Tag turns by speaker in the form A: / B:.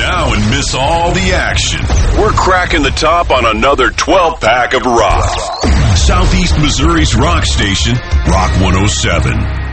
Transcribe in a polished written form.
A: now and miss all the action. We're cracking the top on another 12-pack of rock. Southeast Missouri's rock station, Rock 107.